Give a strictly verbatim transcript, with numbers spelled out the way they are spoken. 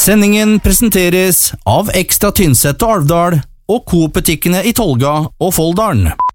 Sendingen presenteres av Ekstra Tynset og Alvdal og Coop-butikkene i Tolga og Folldalen.